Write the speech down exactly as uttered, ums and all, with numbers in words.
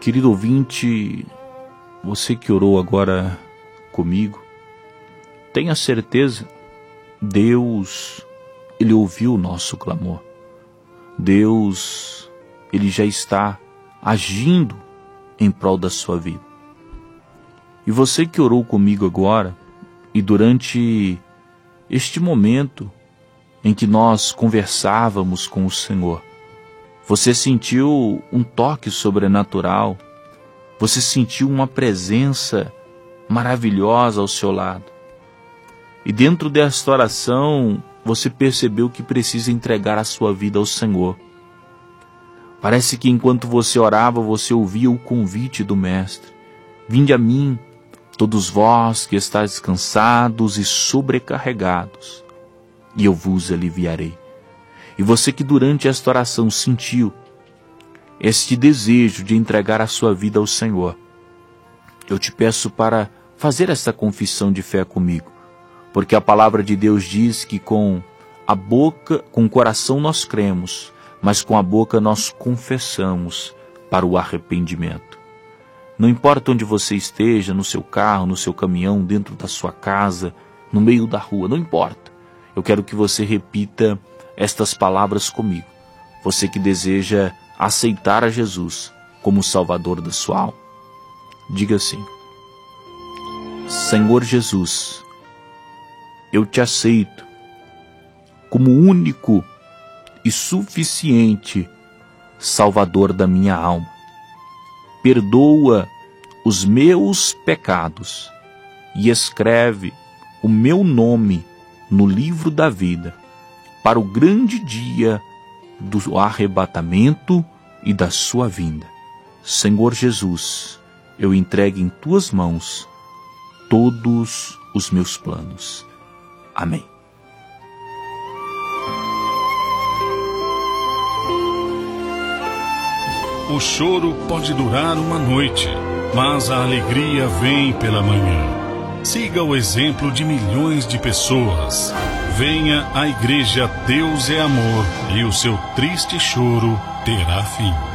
Querido ouvinte, você que orou agora comigo, tenha certeza, Deus, Ele ouviu o nosso clamor. Deus, Ele já está agindo em prol da sua vida. E você que orou comigo agora, e durante este momento em que nós conversávamos com o Senhor, você sentiu um toque sobrenatural, você sentiu uma presença maravilhosa ao seu lado. E dentro desta oração, você percebeu que precisa entregar a sua vida ao Senhor. Parece que enquanto você orava, você ouvia o convite do Mestre. Vinde a mim, todos vós que estáis cansados e sobrecarregados, e eu vos aliviarei. E você que durante esta oração sentiu este desejo de entregar a sua vida ao Senhor, eu te peço para fazer esta confissão de fé comigo, porque a palavra de Deus diz que com a boca, com o coração nós cremos, mas com a boca nós confessamos para o arrependimento. Não importa onde você esteja, no seu carro, no seu caminhão, dentro da sua casa, no meio da rua, não importa. Eu quero que você repita estas palavras comigo. Você que deseja aceitar a Jesus como Salvador da sua alma, diga assim: Senhor Jesus, eu te aceito como único e suficiente Salvador da minha alma. Perdoa os meus pecados e escreve o meu nome no livro da vida, para o grande dia do arrebatamento e da sua vinda. Senhor Jesus, eu entrego em tuas mãos todos os meus planos. Amém. O choro pode durar uma noite, mas a alegria vem pela manhã. Siga o exemplo de milhões de pessoas. Venha à Igreja Deus é Amor e o seu triste choro terá fim.